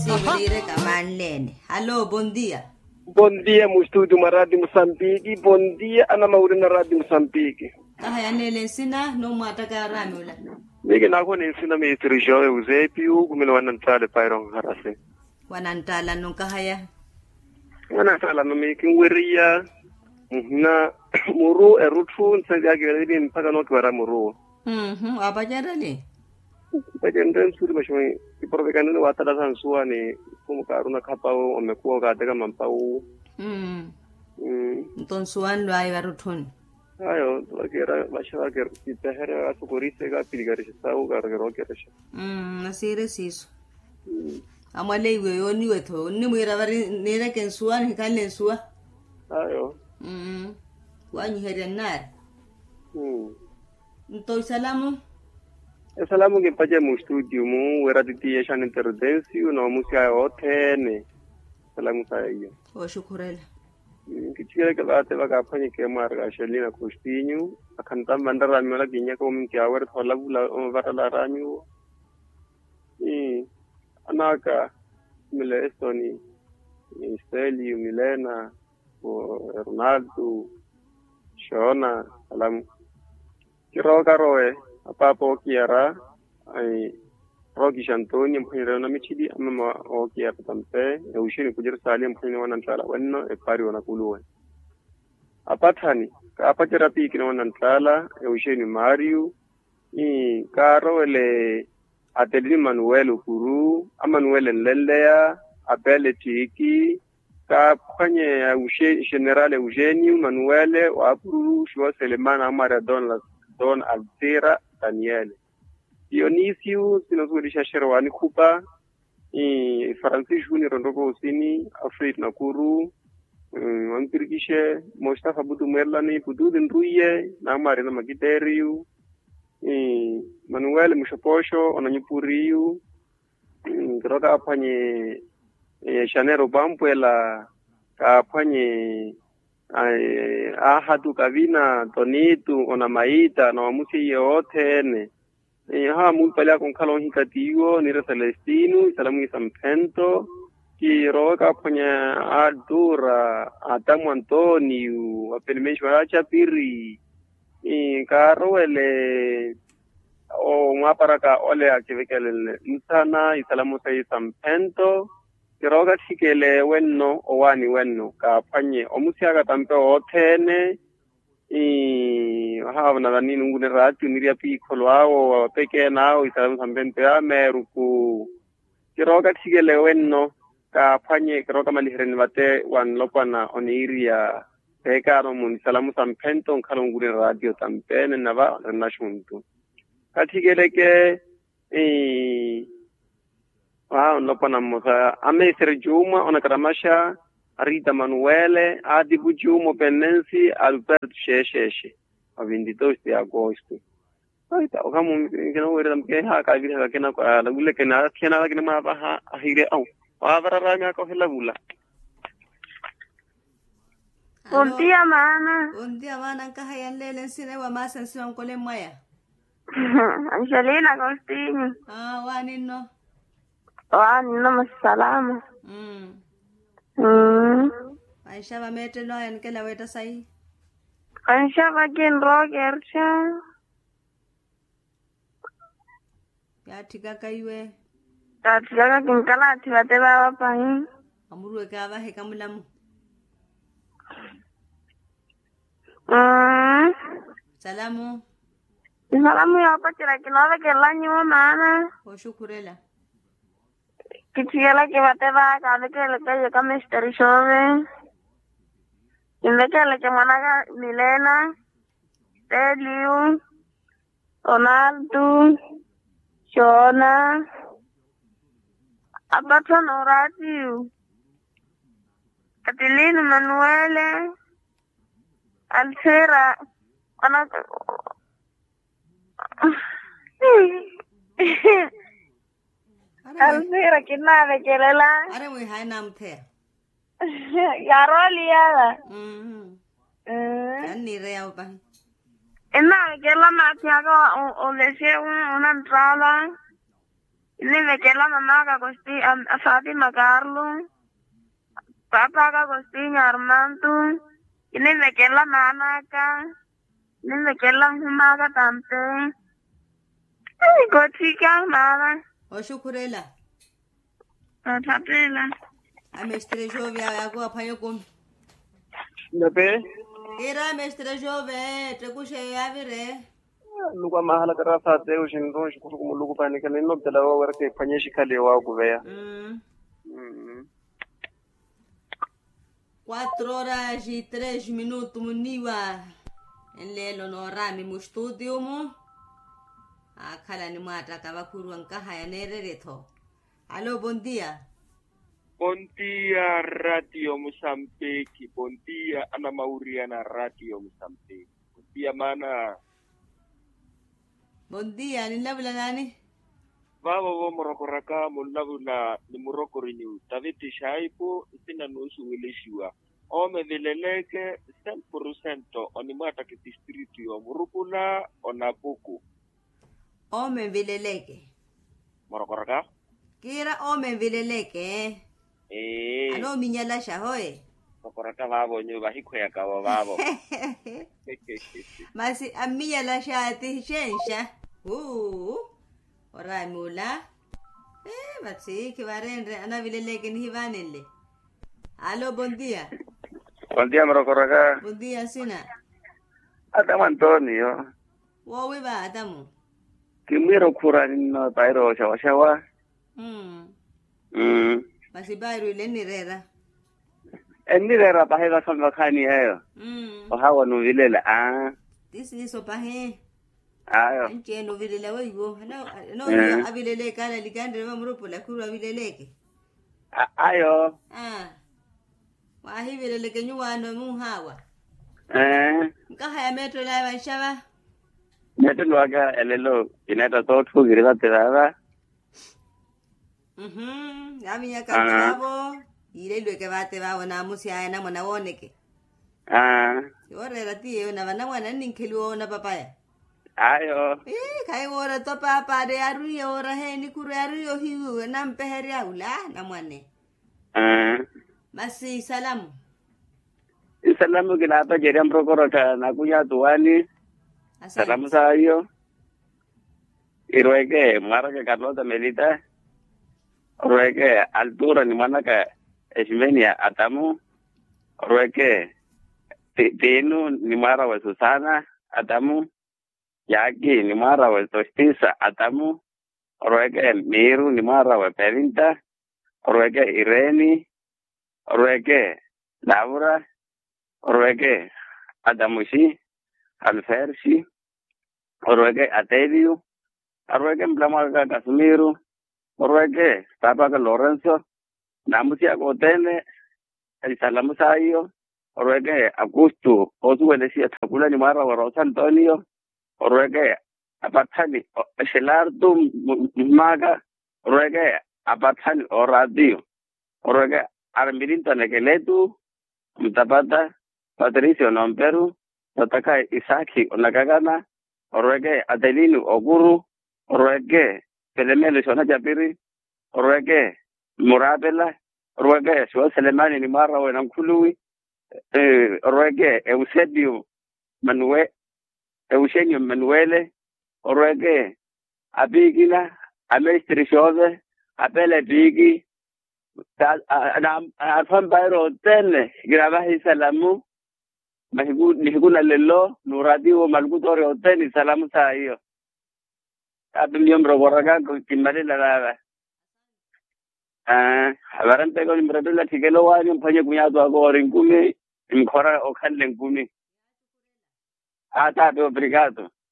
Simulire Kamanlene. Alô, bom dia. Bom dia, mo estúdio uma Rádio Moçambique. Bom dia, Ana Maura na Rádio Moçambique. Kahayanele sina no mataka ramula. Mimi nako ni sina Mr. Joe Eusebio kumela wanantale pairo harase. Wanantala no kahaya. Wanantala no mikingweria na muru erutu nsanga gele mpaka no kwara muru. Abajarale. Bajenden suri bashwe iporvekana watala sansuwa ni kumukaruna kapao omekuwa kadega mampau. Ntonsuan lo ay barutun. Ayo, tukira bashara ker itahera asukurise ga piligari sau gargaro keresha. Nasire siso. Amale iwe yoni weto, ni mwira bari nera kensuan hikale suwa. Ayo. Wanyi herenar. Nto salamu. Salamu ke paje mu studio mu wera diti yeshan interdensiu no musia otene. Salamu sayo. O shukurela. Kichira ke bate baga phanye ke marga shelina kustinyu akhanta mandara mela ginya ko min kya wer thola bula batala ranyu anaka mile estoni Steli Milena o Ronaldo Shona salamu kiro karoe apapo kiara ai Rogi Antoni mpira na michidi ama okia patampe e ushini kujira sali mpira wanantala wanno e pari wanakuluwe apatani ka apatera piki na wanantala e ushini Mario ni karo ele Adelini Manuel Kuru Manuel Lelea Abele Tiki ka kwenye General Eugenio Manuel wa Kuru Shwa Selemana Amara Don Altera Daniel Dionisio sinazudisha Sherwani Kupa Francis Junior Ndoko Usini Afrit Nakuru Wampirikishe Mustafa Budu Merlani Budu Nduye na Marina Magideriu Manuel Mushaposho Onanyipuriu Groga apanye Shanero Bampuela ka apanye Ahadu Kavina Tonitu Onamaita na wamusi yote mulpala con calon hikatigo nira Celestino salamu Sampento ki roga panya adura Adamu Antonio apelmeshwa chapiri karo ele o maparaka ole akivekele msana salamu sai Sampento ki roga tikele wenno owani wenno ka panye omusiaga tampe otene na dani nungune ratu niria piccolo ao peke nao isalam Sampento ya meruku kiroga tigele wenno ka panye kiroga malihren bate wan lopana oniria peka no mun salamu Sampento kalungune radio tampene nava nashuntu katigele ke lopana mosa ame serjuma ona karamasha Rita Manuele Adibu Jumo Penensi Alberto Sheshe a 22 de agosto. Ahorita vamos que no voy a que ha caído que no la bula que nada que no va a gire au. Va a ver a coger la bula. Buen día, mana. Buen día, mana. Kahayan lelen sine wa masensiyon kole moya. Angelina Agostini. Wanin no. Wanin no masalama. Aisha va mete no en que la weta sai. Aisha va kin Roger cha. Ya tika kaiwe. Ya tika kin kala tivate baba pai. Amuru ka va he kamulamu. Salamu. Salamu ya pachira kinova ke lanyo mana. O shukurela. Kichigala que bate va cada que le cae que Mr. Shove. Y me que le que managa Milena, Telio, Ronaldo, Shona, Abato Noratiu, Catalina Manuele, Altera, ana Alfira kinave kelela. Are we hai nam the. Yaroliada. Ni reo pa. Ena kela na tiago o le se una entrada. Nimekela mama ka Fatima Carlo. Papa ka Agostinho Armando. Nimekela mama ka. Nimekela huma ka tante. Gotika mama. Oshukurela. Tatela. Mestre Jove yako apanyo kumi. Nape Era mestre Jove tekushe yavire. lugha mahala karasa teu shindo shukuru kumulugu panika nino bdala wa warke fanyeshi kale wa guvea 4 horas e 3 minutos muniwa enlelo no rami mu studio mu akhala ni mwata kabakuru nkahaya nereretho. Allo, buen día. Bom dia, Radio Moçambique. Bom dia, Ana Mauriana, Radio Moçambique. Bom dia, mana. Buen día, ni labla nani? Baba bo moroko raka mulabula ni moroko renew. Taviti shaipo sina nusu wilishwa. Ome vileleke 100% onimata ki district yo murukula onapuku. Ome vileleke. Moroko raka? Kira ome vileleke. Ano minyala shahoe. Moroko raka babo nyoba hiko ya kawa babo. Masi amiyala shati shensha. Orai mula. Matsi kivarendre ana vileleke ni hivanele. Allo, buen día. Buen día, Morocoraga. Buen día, Sina. Adamu Antonio. Wowe ba Adamu? Kimiro kurani no bairo shawa. Masi bairu ile ni rera. Eni rera bahela kama kani hayo. Hawa no vilela This so pahe. Ayo. Enche no vilela wewe. No avilele kala ligandre mamrupo la kuru avileleke. Ayo. Wahi vileleke nyuano muhawa. Nkahaya metro la wanshaba. Neto luaga elelo ineta totu girida tedada. Yami ya kababo. Ile lweke bate bawo na musia na mwana woneke. Ore rati na bana wana ninkelu na papaya. Ayo. Kai ora to papa de aruyo ora he ni kuru aruyo hiu na mpeheri aula na mwane. Masi salamu. Salamu kilapa jeriam prokorota na kuya tuani. Salamu sayo. Iroeke marake Carlota Melita. Roeke altura ni manaka Esmenia Atamu. Roeke Tinu ni mara wa Susana Atamu. Yaki ni mara wa Tostisa Atamu. Roeke Miru ni mara wa Perinta. Roeke Ireni. Roeke Laura. Roeke Adamushi. Alfershi. Roeke Atelio. Roeke Mblamaga Casimiru. Roeke Papa Lorenzo. Namusi Agotene. El Salamu Sayo. Roeke Augusto. Osuelesia Tabula ni mara wa Rosa Antonio. Roeke Abatani Shelardo Maga. Roeke Abatani Oradio. Roeke Armirinto Negeletu. Mtapata Patricio Nomperu. Nataka Isaki Onagagana. Roeke Adelinu Oguru. Roeke Felemele Shona Japiri. Roeke Murabela. Roeke Shua Selemani ni mara wa Namkului. Roeke Eusebio Manuele. Roeke Abigina. Amestri Shove. Abele Bigi. Afan Bairo Tene. Grabahi Salamu. Nihiguna lelo. Nuradiwo Malgutore Oteni Salamu Sayo. Miembro Borraga Kimari la Avarante con Imbradula Tigelo Wani Panya Gunyado Agora in Gumi, in Cora o Kalen Gumi. Obrigado.